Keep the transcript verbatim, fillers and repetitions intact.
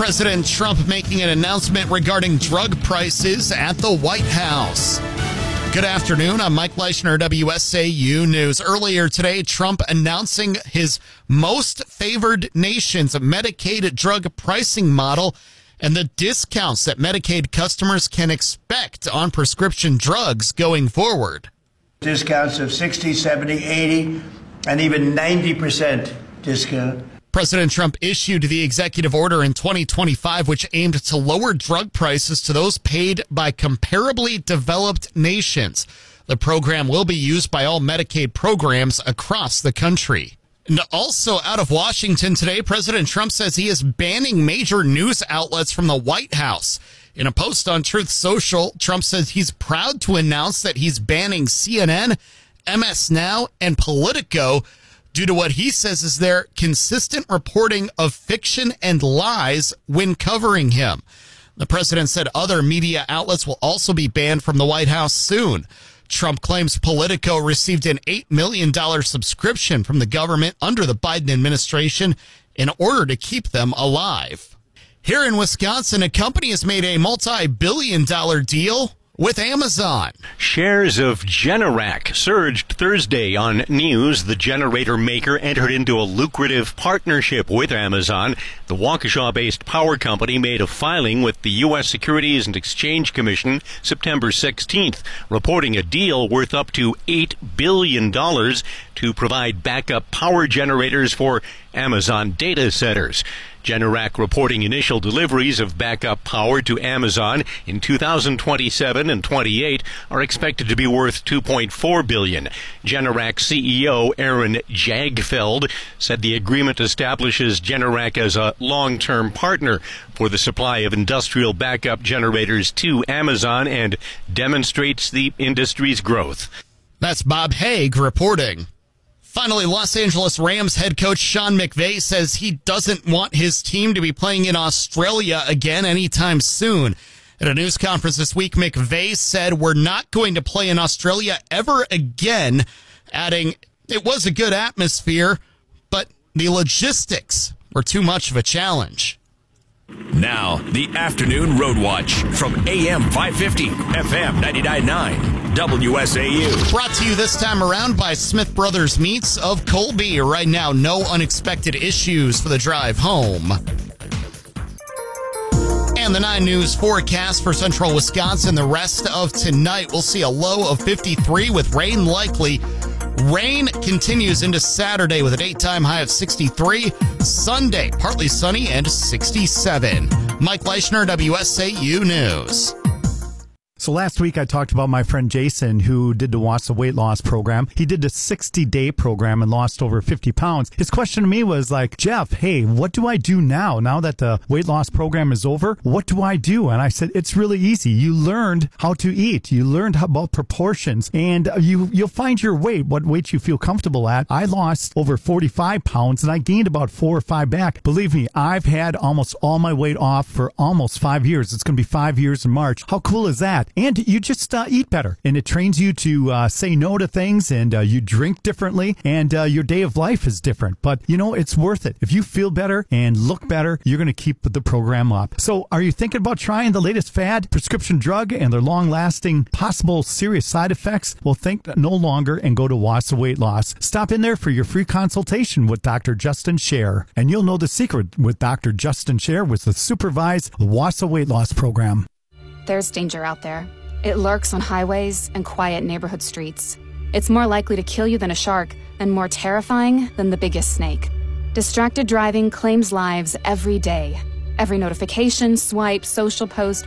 President Trump making an announcement regarding drug prices at the White House. Good afternoon. I'm Mike Leischner, W S A U News. Earlier today, Trump announcing his most favored nation's Medicaid drug pricing model and the discounts that Medicaid customers can expect on prescription drugs going forward. Discounts of sixty, seventy, eighty, and even ninety percent discount. President Trump issued the executive order in twenty twenty-five, which aimed to lower drug prices to those paid by comparably developed nations. The program will be used by all Medicaid programs across the country. And also out of Washington today, President Trump says he is banning major news outlets from the White House. In a post on Truth Social, Trump says he's proud to announce that he's banning C N N, M S Now, and Politico due to what he says is their consistent reporting of fiction and lies when covering him. The president said other media outlets will also be banned from the White House soon. Trump claims Politico received an eight million dollars subscription from the government under the Biden administration in order to keep them alive. Here in Wisconsin, a company has made a multi-billion dollar deal with Amazon. Shares of Generac surged Thursday on news the generator maker entered into a lucrative partnership with Amazon. The Waukesha-based power company made a filing with the U S Securities and Exchange Commission September sixteenth, reporting a deal worth up to eight billion dollars to provide backup power generators for Amazon data centers. Generac reporting initial deliveries of backup power to Amazon in two thousand twenty-seven and twenty-eight are expected to be worth two point four billion dollars. Generac C E O Aaron Jagfeld said the agreement establishes Generac as a long-term partner for the supply of industrial backup generators to Amazon and demonstrates the industry's growth. That's Bob Haig reporting. Finally, Los Angeles Rams head coach Sean McVay says he doesn't want his team to be playing in Australia again anytime soon. At a news conference this week, McVay said, "We're not going to play in Australia ever again," adding, "It was a good atmosphere, but the logistics were too much of a challenge." Now, the Afternoon Road Watch from A M five fifty, F M ninety-nine point nine, W S A U. Brought to you this time around by Smith Brothers Meats of Colby. Right now, no unexpected issues for the drive home. And the nine News forecast for central Wisconsin. The rest of tonight, we'll see a low of fifty-three with rain likely. Rain continues into Saturday with a daytime high of sixty-three. Sunday, partly sunny and sixty-seven. Mike Leischner, W S A U News. So last week I talked about my friend Jason who did the Wausau weight loss program. He did the sixty-day program and lost over fifty pounds. His question to me was like, "Jeff, hey, what do I do now? Now that the weight loss program is over, what do I do?" And I said, it's really easy. You learned how to eat. You learned about proportions, and you, you'll find your weight, what weight you feel comfortable at. I lost over forty-five pounds, and I gained about four or five back. Believe me, I've had almost all my weight off for almost five years. It's going to be five years in March. How cool is that? And you just uh, eat better, and it trains you to uh, say no to things, and uh, you drink differently, and uh, your day of life is different. But, you know, it's worth it. If you feel better and look better, you're going to keep the program up. So are you thinking about trying the latest fad, prescription drug, and their long-lasting possible serious side effects? Well, think no longer and go to Wausau Weight Loss. Stop in there for your free consultation with Doctor Justin Scher, and you'll know the secret with Doctor Justin Scher with the supervised Wausau Weight Loss program. There's danger out there. It lurks on highways and quiet neighborhood streets. It's more likely to kill you than a shark, and more terrifying than the biggest snake. Distracted driving claims lives every day. Every notification, swipe, social post,